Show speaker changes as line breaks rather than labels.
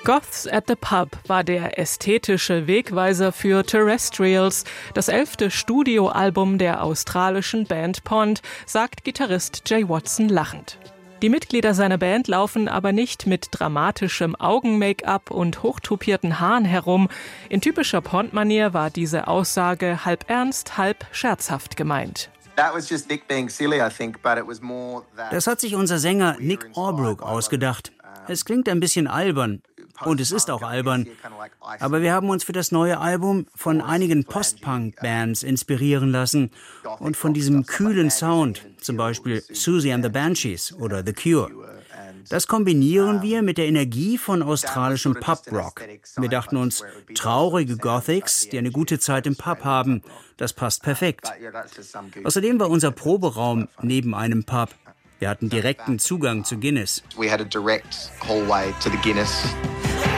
Goths at the Pub war der ästhetische Wegweiser für Terrestrials, das 11. Studioalbum der australischen Band Pond, sagt Gitarrist Jay Watson lachend. Die Mitglieder seiner Band laufen aber nicht mit dramatischem Augen-Make-up und hochtupierten Haaren herum. In typischer Pond-Manier war diese Aussage halb ernst, halb scherzhaft gemeint.
Das hat sich unser Sänger Nick Orbrook ausgedacht. Es klingt ein bisschen albern. Und es ist auch albern. Aber wir haben uns für das neue Album von einigen Post-Punk-Bands inspirieren lassen. Und von diesem kühlen Sound, zum Beispiel Siouxsie and the Banshees oder The Cure. Das kombinieren wir mit der Energie von australischem Pub-Rock. Wir dachten uns, traurige Gothics, die eine gute Zeit im Pub haben, das passt perfekt. Außerdem war unser Proberaum neben einem Pub. Wir hatten direkten Zugang zu Guinness.
We had a direct hallway to the Guinness.